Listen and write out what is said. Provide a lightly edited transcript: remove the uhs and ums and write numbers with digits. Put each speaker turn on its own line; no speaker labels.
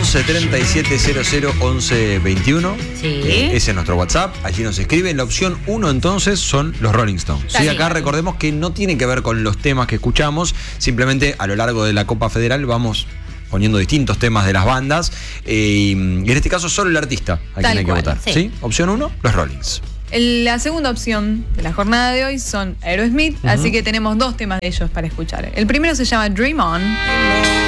11 37 00 11 21.
Sí.
Ese es nuestro WhatsApp. Allí nos escriben. La opción 1 entonces son los Rolling Stones. Sí, acá recordemos que no tiene que ver con los temas que escuchamos. Simplemente a lo largo de la Copa Federal vamos poniendo distintos temas de las bandas. Y en este caso solo el artista a quien hay que votar. ¿Sí? Opción 1, los Rollings.
La segunda opción de la jornada de hoy son Aerosmith, así que tenemos dos temas de ellos para escuchar. El primero se llama Dream On.